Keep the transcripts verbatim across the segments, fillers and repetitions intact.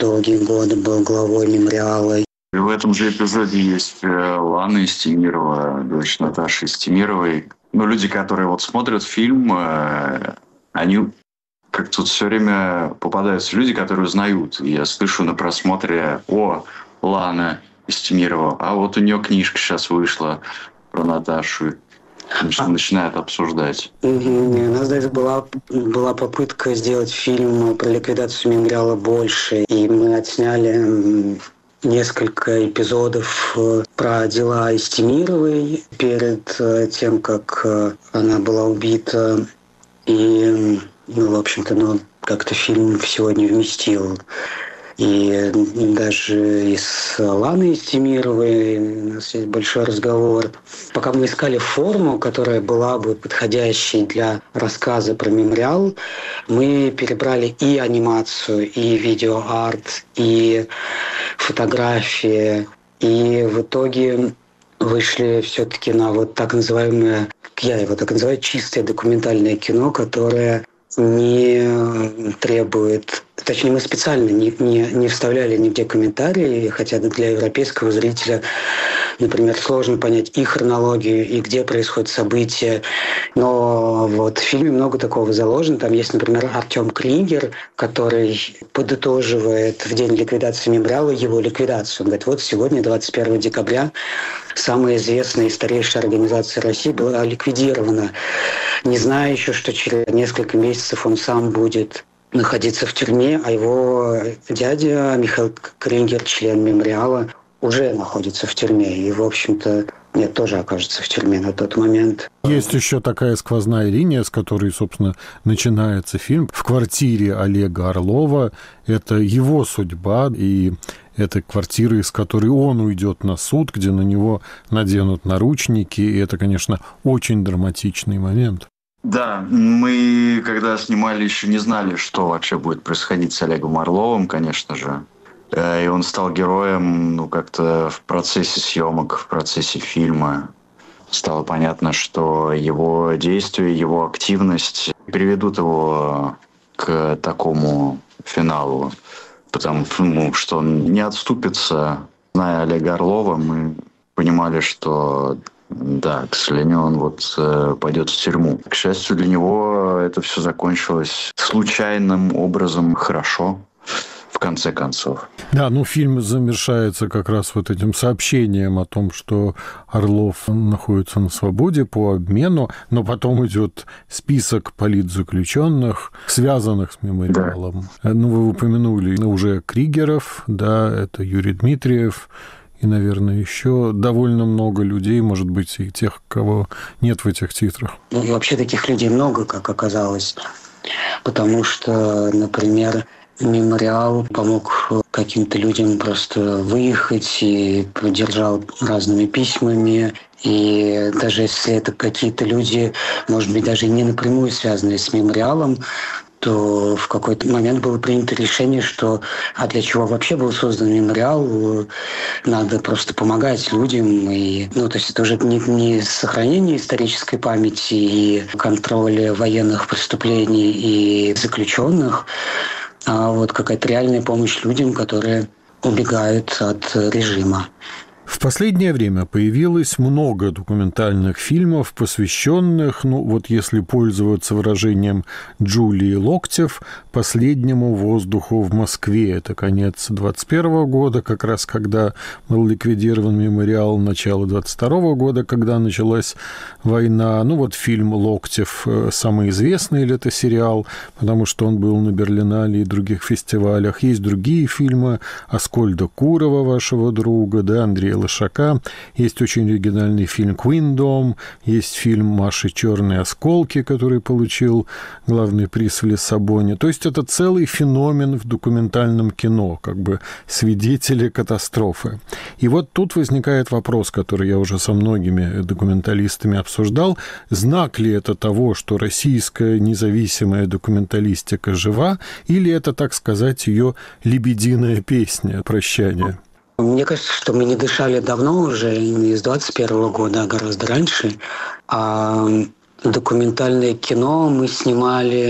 долгие годы был главой мемориала. И в этом же эпизоде есть Лана Истемирова, дочь Наташи Истемировой. Ну, люди, которые вот смотрят фильм, они как тут все время попадаются люди, которые узнают. И я слышу на просмотре: о, Лана Истемирова, а вот у нее книжка сейчас вышла про Наташу. Начинают обсуждать. У нас даже была, была попытка сделать фильм про ликвидацию мемориала «Больше». И мы отсняли несколько эпизодов про дела Истемировой перед тем, как она была убита. И, ну, в общем-то, ну, как-то фильм всего не вместил. И даже и с Ланой Истемировой у нас есть большой разговор. Пока мы искали форму, которая была бы подходящей для рассказа про мемориал, мы перебрали и анимацию, и видеоарт, и фотографии. И в итоге вышли все-таки на вот так называемое, я его так называю, чистое документальное кино, которое не требует... Точнее, мы специально не, не, не вставляли нигде комментарии, хотя для европейского зрителя, например, сложно понять и хронологию, и где происходят события. Но вот в фильме много такого заложено. Там есть, например, Артем Кригер, который подытоживает в день ликвидации мемориала его ликвидацию. Он говорит: вот сегодня, двадцать первого декабря, самая известная и старейшая организация России была ликвидирована, не зная еще, что через несколько месяцев он сам будет находиться в тюрьме, а его дядя Михаил Кригер, член мемориала, уже находится в тюрьме. И, в общем-то, нет, тоже окажется в тюрьме на тот момент. Есть еще такая сквозная линия, с которой, собственно, начинается фильм. В квартире Олега Орлова. Это его судьба, и это квартира, из которой он уйдет на суд, где на него наденут наручники. И это, конечно, очень драматичный момент. Да, мы, когда снимали, еще не знали, что вообще будет происходить с Олегом Орловым, конечно же. И он стал героем, ну, как-то в процессе съемок, в процессе фильма. Стало понятно, что его действия, его активность приведут его к такому финалу. Потому что он не отступится. Зная Олега Орлова, мы понимали, что... Да, к сожалению, он вот э, пойдет в тюрьму. К счастью для него, это все закончилось случайным образом хорошо, в конце концов. Да, ну фильм завершается как раз вот этим сообщением о том, что Орлов находится на свободе по обмену, но потом идет список политзаключенных, связанных с мемориалом. Да. Ну, вы упомянули уже Кригеров, да, это Юрий Дмитриев, и, наверное, еще довольно много людей, может быть, и тех, кого нет в этих титрах. Ну, вообще таких людей много, как оказалось. Потому что, например, мемориал помог каким-то людям просто выехать и поддержал разными письмами. И даже если это какие-то люди, может быть, даже не напрямую связанные с мемориалом, то в какой-то момент было принято решение, что а для чего вообще был создан мемориал, надо просто помогать людям. И, ну, то есть это уже не, не сохранение исторической памяти и контроль военных преступлений и заключенных, а вот какая-то реальная помощь людям, которые убегают от режима. В последнее время появилось много документальных фильмов, посвященных, ну вот если пользоваться выражением Джулии Локтев, последнему воздуху в Москве. Это конец двадцать первого года, как раз когда был ликвидирован мемориал, начало двадцать второго года, когда началась война. Ну вот фильм Локтев самый известный, или это сериал, потому что он был на Берлинале и других фестивалях. Есть другие фильмы Аскольда Курова, вашего друга, да, Андрея Лошака. Есть очень оригинальный фильм «Queendom», есть фильм «Маши черные осколки», который получил главный приз в Лиссабоне. То есть это целый феномен в документальном кино, как бы свидетели катастрофы. И вот тут возникает вопрос, который я уже со многими документалистами обсуждал. Знак ли это того, что российская независимая документалистика жива, или это, так сказать, ее лебединая песня «Прощание»? Мне кажется, что мы не дышали давно уже, не с двадцать первого года, а гораздо раньше. А документальное кино мы снимали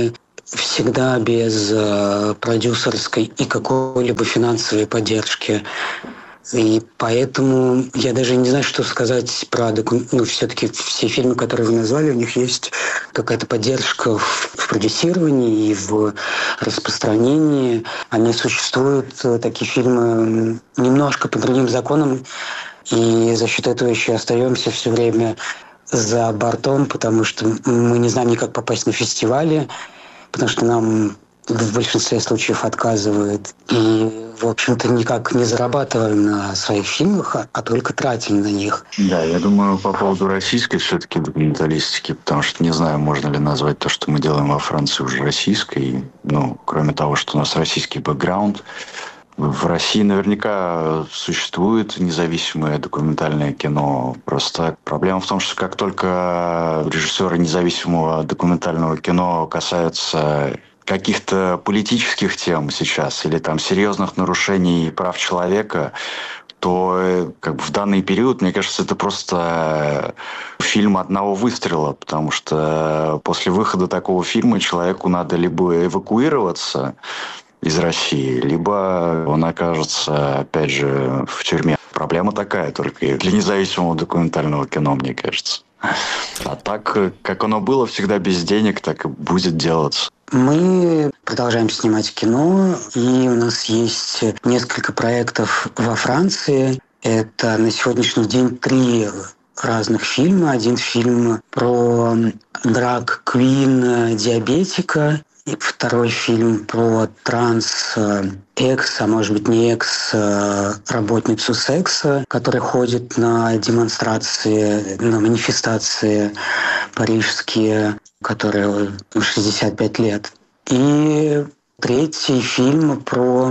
всегда без продюсерской и какой-либо финансовой поддержки. И поэтому я даже не знаю, что сказать про докум... ну, все-таки все фильмы, которые вы назвали, у них есть какая-то поддержка в, в продюсировании и в распространении. Они существуют, такие фильмы, немножко по другим законам, и за счет этого еще остаемся все время за бортом, потому что мы не знаем никак попасть на фестивали, потому что нам в большинстве случаев отказывают. И, в общем-то, никак не зарабатываем на своих фильмах, а, а только тратим на них. Да, я думаю, по поводу российской все-таки документалистики, потому что не знаю, можно ли назвать то, что мы делаем во Франции, уже российской. Ну, кроме того, что у нас российский бэкграунд. В России наверняка существует независимое документальное кино. Просто проблема в том, что как только режиссеры независимого документального кино касаются каких-то политических тем сейчас или там серьезных нарушений прав человека, то как бы в данный период, мне кажется, это просто фильм одного выстрела, потому что после выхода такого фильма человеку надо либо эвакуироваться из России, либо он окажется, опять же, в тюрьме. Проблема такая только и для независимого документального кино, мне кажется. А так, как оно было всегда без денег, так и будет делаться. Мы продолжаем снимать кино, и у нас есть несколько проектов во Франции. Это на сегодняшний день три разных фильма. Один фильм про драг-квин-диабетика, и второй фильм про транс-экс, а может быть не экс, работницу секса, которая ходит на демонстрации, на манифестации парижские, которые шестьдесят пять лет. И третий фильм про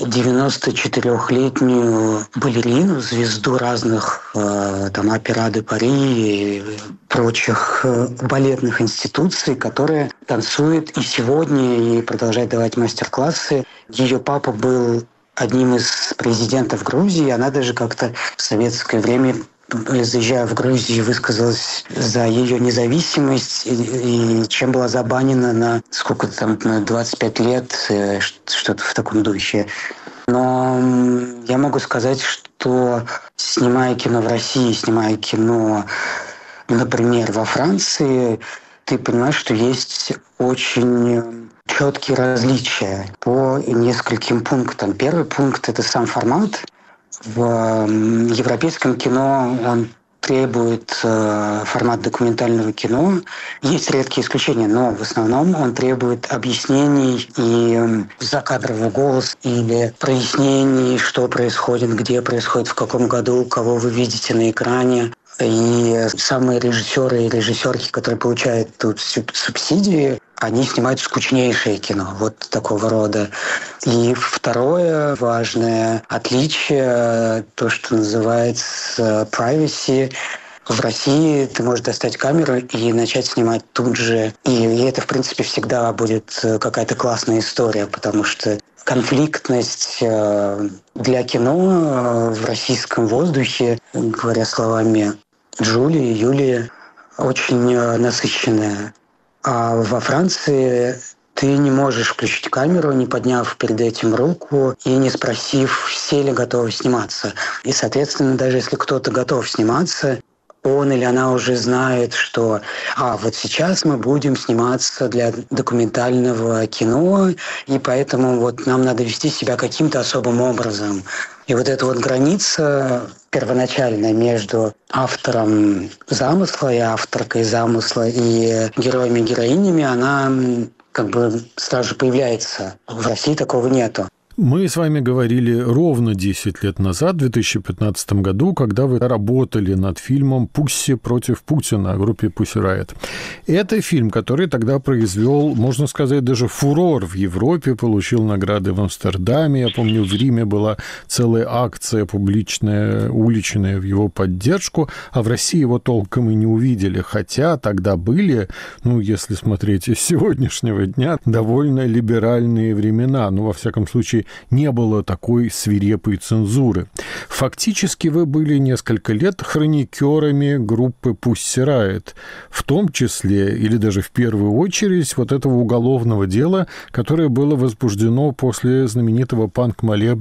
девяносточетырёхлетнюю балерину, звезду разных э, там опера де Пари и прочих э, балетных институций, которая танцует и сегодня, и продолжает давать мастер-классы. Ее папа был одним из президентов Грузии, она даже как-то в советское время, заезжая в Грузию, высказалась за ее независимость, и, и чем была забанена на сколько-то там, на двадцать пять лет, что-то в таком духе. Но я могу сказать, что снимая кино в России, снимая кино, например, во Франции, ты понимаешь, что есть очень четкие различия по нескольким пунктам. Первый пункт – это сам формат. В европейском кино он требует э, формат документального кино. Есть редкие исключения, но в основном он требует объяснений и э, закадрового голоса или прояснений, что происходит, где происходит, в каком году, кого вы видите на экране. И самые режиссеры и режиссерки, которые получают тут субсидии, они снимают скучнейшее кино, вот такого рода. И второе важное отличие, то, что называется privacy. В России ты можешь достать камеру и начать снимать тут же. И, и это, в принципе, всегда будет какая-то классная история, потому что конфликтность для кино в российском воздухе, говоря словами Джулии, Юлии, очень насыщенная. А во Франции ты не можешь включить камеру, не подняв перед этим руку и не спросив, все ли готовы сниматься. И, соответственно, даже если кто-то готов сниматься, он или она уже знает, что а, вот сейчас мы будем сниматься для документального кино, и поэтому вот нам надо вести себя каким-то особым образом. И вот эта вот граница первоначальная между автором замысла и авторкой замысла и героями и героинями, она как бы сразу появляется. В России такого нету. Мы с вами говорили ровно десять лет назад, в две тысячи пятнадцатом году, когда вы работали над фильмом «Пусси против Путина» о группе Pussy Riot. Это фильм, который тогда произвел, можно сказать, даже фурор в Европе, получил награды в Амстердаме. Я помню, в Риме была целая акция публичная, уличная в его поддержку, а в России его толком и не увидели. Хотя тогда были, ну, если смотреть из сегодняшнего дня, довольно либеральные времена. Ну, во всяком случае, и не было такой свирепой цензуры. Фактически вы были несколько лет хроникерами группы Pussy Riot, в том числе, или даже в первую очередь, вот этого уголовного дела, которое было возбуждено после знаменитого панк-молебна